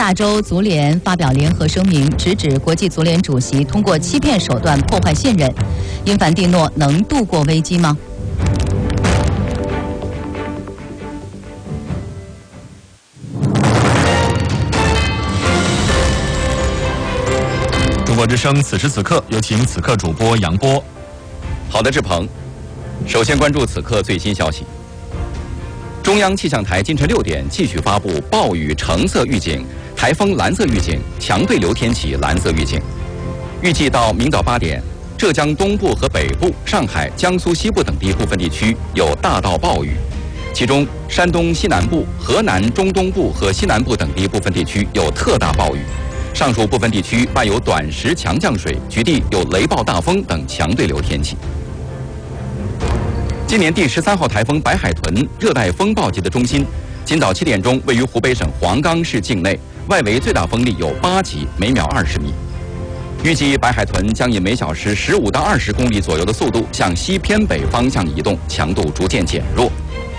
亚洲足联发表联合声明，直指国际足联主席通过欺骗手段破坏信任。因凡蒂诺能度过危机吗？ 中国之声此时此刻，有请此刻主播杨波。 好的，志鹏。首先关注此刻最新消息。中央气象台今晨6点继续发布暴雨橙色预警、台风蓝色预警、强对流天气蓝色预警。预计到明早8点，浙江东部和北部、上海、江苏西部等地部分地区有大到暴雨，其中山东西南部、河南中东部和西南部等地部分地区有特大暴雨。上述部分地区伴有短时强降水，局地有雷暴大风等强对流天气。今年第13号台风白海豚热带风暴级的中心，今早7点钟位于湖北省黄冈市境内，外围最大风力有8级，每秒20米。预计白海豚将以每小时15到20公里左右的速度向西偏北方向移动，强度逐渐减弱。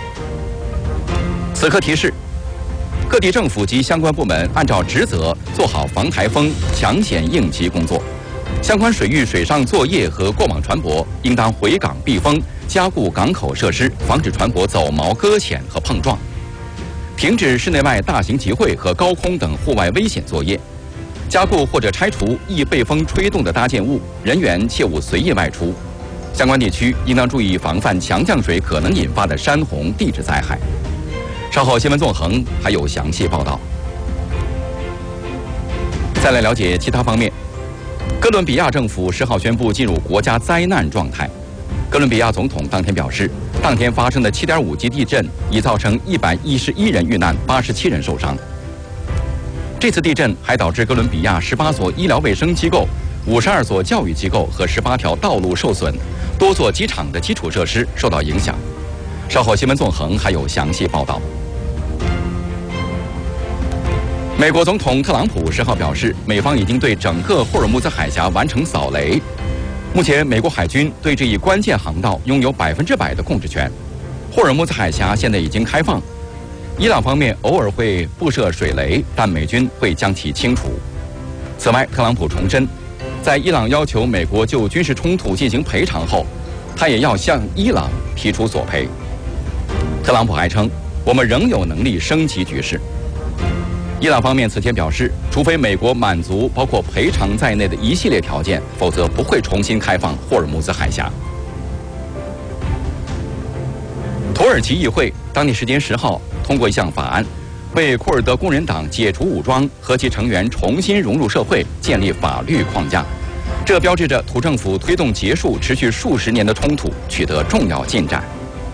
此刻提示：各地政府及相关部门按照职责做好防台风、抢险应急工作。相关水域水上作业和过往船舶应当回港避风，加固港口设施，防止船舶走锚搁浅和碰撞。停止室内外大型集会和高空等户外危险作业。加固或者拆除易被风吹动的搭建物，人员切勿随意外出。相关地区应当注意防范强降水可能引发的山洪、地质灾害。稍后新闻纵横还有详细报道。再来了解其他方面。哥伦比亚政府10号宣布进入国家灾难状态。哥伦比亚总统当天表示，当天发生的7.5级地震已造成111人遇难，87人受伤。这次地震还导致哥伦比亚18所医疗卫生机构、52所教育机构和18条道路受损，多座机场的基础设施受到影响。稍后新闻纵横还有详细报道。美国总统特朗普10号表示，美方已经对整个霍尔木兹海峡完成扫雷。目前，美国海军对这一关键航道拥有100%的控制权。霍尔木兹海峡现在已经开放。伊朗方面偶尔会布设水雷，但美军会将其清除。此外，特朗普重申，在伊朗要求美国就军事冲突进行赔偿后，他也要向伊朗提出索赔。特朗普还称，我们仍有能力升级局势。伊朗方面此前表示，除非美国满足包括赔偿在内的一系列条件，否则不会重新开放霍尔木兹海峡。土耳其议会当地时间10号通过一项法案，为库尔德工人党解除武装和其成员重新融入社会建立法律框架。这标志着土政府推动结束持续数十年的冲突取得重要进展。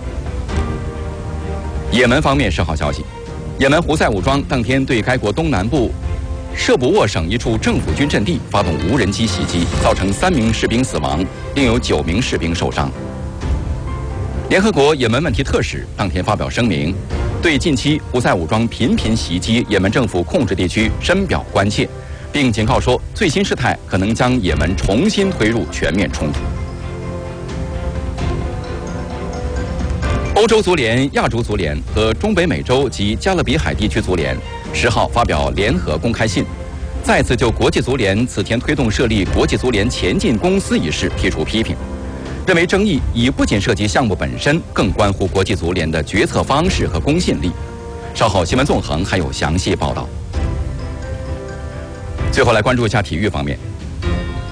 也门方面10号消息，也门胡塞武装当天对该国东南部舍卜沃省一处政府军阵地发动无人机袭击，造成3名士兵死亡，另有9名士兵受伤。联合国也门问题特使当天发表声明，对近期胡塞武装频频袭击也门政府控制地区深表关切，并警告说，最新事态可能将也门重新推入全面冲突。欧洲足联、亚洲足联和中北美洲及加勒比海地区足联10号发表联合公开信，再次就国际足联此前推动设立国际足联前进公司一事提出批评，认为争议已不仅涉及项目本身，更关乎国际足联的决策方式和公信力。稍后新闻纵横还有详细报道。最后来关注一下体育方面，